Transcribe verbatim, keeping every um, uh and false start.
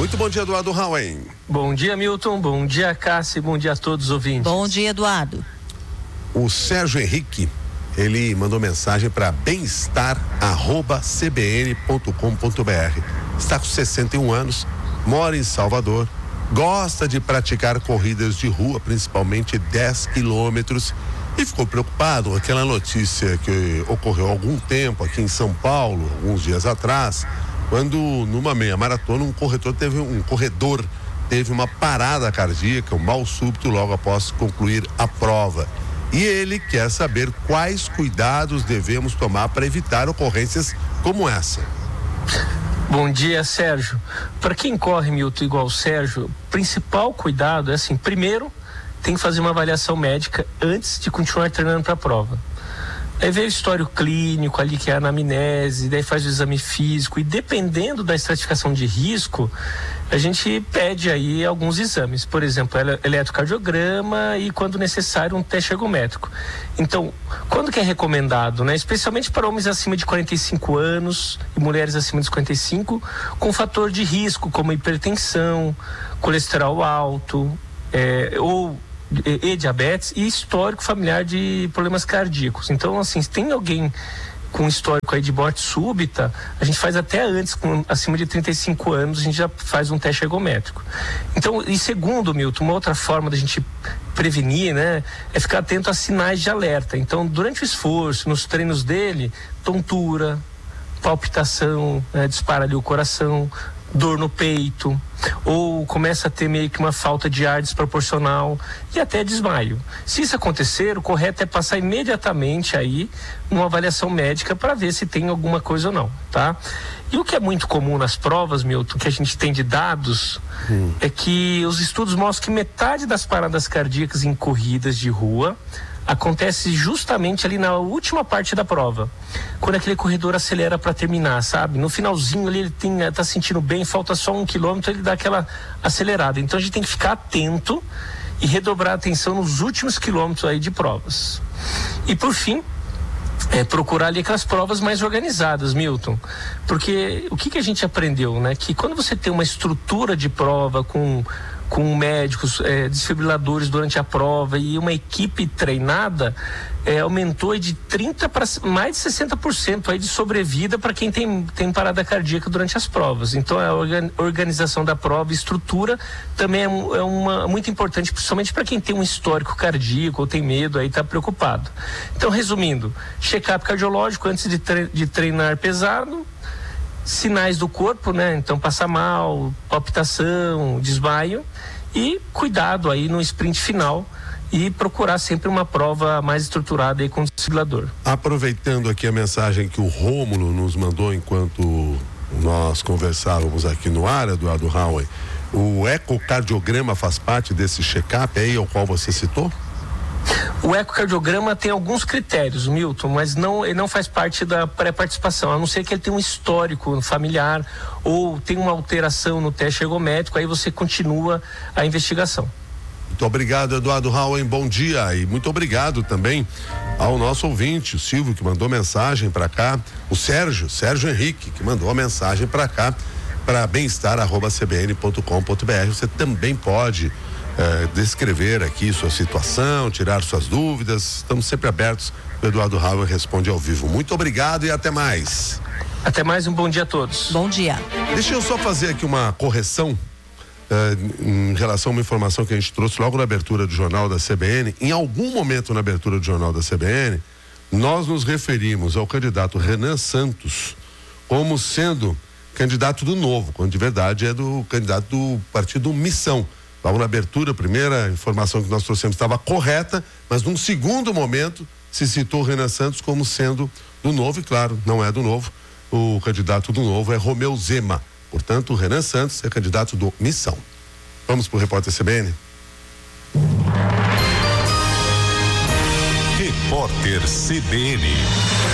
Muito bom dia, Eduardo Rauen. Bom dia, Milton. Bom dia, Cássio. Bom dia a todos os ouvintes. Bom dia, Eduardo. O Sérgio Henrique, ele mandou mensagem para bem-estar arroba c b n ponto com ponto b r. Está com sessenta e um anos, mora em Salvador, gosta de praticar corridas de rua, principalmente dez quilômetros, e ficou preocupado com aquela notícia que ocorreu há algum tempo aqui em São Paulo, alguns dias atrás, quando numa meia maratona um corredor teve um corredor teve uma parada cardíaca, um mal súbito logo após concluir a prova. E ele quer saber quais cuidados devemos tomar para evitar ocorrências como essa. Bom dia, Sérgio. Para quem corre, Milton, igual o Sérgio, o principal cuidado é assim, primeiro tem que fazer uma avaliação médica antes de continuar treinando para a prova. Aí vê o histórico clínico ali, que é a anamnese, daí faz o exame físico, e dependendo da estratificação de risco, a gente pede aí alguns exames, por exemplo, eletrocardiograma e, quando necessário, um teste ergométrico. Então, quando que é recomendado, né? Especialmente para homens acima de quarenta e cinco anos e mulheres acima de cinquenta e cinco, com fator de risco como hipertensão, colesterol alto, é, ou E, e diabetes e histórico familiar de problemas cardíacos. Então, assim, se tem alguém com histórico aí de morte súbita, a gente faz até antes, com acima de trinta e cinco anos, a gente já faz um teste ergométrico. Então, e segundo, Milton, uma outra forma da gente prevenir, né, é ficar atento a sinais de alerta. Então, durante o esforço, nos treinos dele, tontura, palpitação, né, dispara ali o coração, dor no peito, ou começa a ter meio que uma falta de ar desproporcional e até desmaio. Se isso acontecer, o correto é passar imediatamente aí numa avaliação médica para ver se tem alguma coisa ou não, tá? E o que é muito comum nas provas, Milton, que a gente tem de dados, hum. é que os estudos mostram que metade das paradas cardíacas em corridas de rua acontece justamente ali na última parte da prova, quando aquele corredor acelera para terminar, sabe? No finalzinho ali ele tem, tá sentindo bem, falta só um quilômetro, ele dá aquela acelerada. Então a gente tem que ficar atento e redobrar a atenção nos últimos quilômetros aí de provas. E por fim, é procurar ali aquelas provas mais organizadas, Milton, porque o que que a gente aprendeu, né? Que quando você tem uma estrutura de prova com com médicos, é, desfibriladores durante a prova e uma equipe treinada, é, aumentou aí de trinta para mais de sessenta por cento aí de sobrevida para quem tem, tem parada cardíaca durante as provas. Então a organ, organização da prova, estrutura também é, é uma, muito importante, principalmente para quem tem um histórico cardíaco ou tem medo, aí está preocupado. Então, resumindo, check-up cardiológico antes de, tre- de treinar pesado, sinais do corpo, né? Então, passar mal, palpitação, desmaio, e cuidado aí no sprint final e procurar sempre uma prova mais estruturada aí com o desfibrilador. Aproveitando aqui a mensagem que o Rômulo nos mandou enquanto nós conversávamos aqui no ar, Eduardo Rauen, o ecocardiograma faz parte desse check-up aí ao qual você citou? O ecocardiograma tem alguns critérios, Milton, mas não, ele não faz parte da pré-participação, a não ser que ele tenha um histórico familiar ou tem uma alteração no teste ergométrico, aí você continua a investigação. Muito obrigado, Eduardo Rauen, bom dia, e muito obrigado também ao nosso ouvinte, o Silvio, que mandou mensagem para cá, o Sérgio, Sérgio Henrique, que mandou a mensagem para cá, para bem-estar arroba c b n ponto com ponto b r. Você também pode É, descrever aqui sua situação, tirar suas dúvidas. Estamos sempre abertos. O Eduardo Rauen responde ao vivo. Muito obrigado e até mais. Até mais, um bom dia a todos. Bom dia. Deixa eu só fazer aqui uma correção é, em relação a uma informação que a gente trouxe logo na abertura do Jornal da C B N. Em algum momento na abertura do Jornal da C B N, nós nos referimos ao candidato Renan Santos como sendo candidato do Novo, quando de verdade é do candidato do partido Missão. Logo na abertura, a primeira informação que nós trouxemos estava correta, mas num segundo momento se citou o Renan Santos como sendo do Novo, e claro, não é do Novo. O candidato do Novo é Romeu Zema. Portanto, o Renan Santos é candidato do Missão. Vamos para o repórter C B N. Repórter C B N.